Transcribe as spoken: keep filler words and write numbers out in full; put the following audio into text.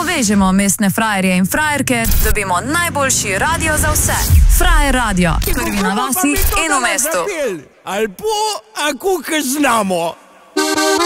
Povežemo mestne frajerje in frajerke, dobimo najboljši radio za vse. Frajer radio, prvi na vasi in v mestu. Ali po, ako znamo.